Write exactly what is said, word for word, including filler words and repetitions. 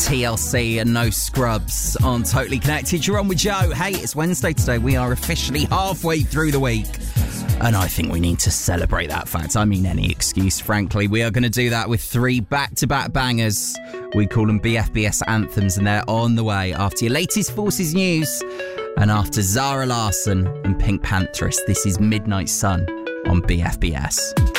T L C and No Scrubs on Totally Connected. You're on with Joe. Hey, it's Wednesday today. We are officially halfway through the week. And I think we need to celebrate that fact. I mean, any excuse, frankly. We are going to do that with three back-to-back bangers. We call them B F B S anthems, and they're on the way after your latest Forces news and after Zara Larsson and Pink Panthers. This is Midnight Sun on B F B S.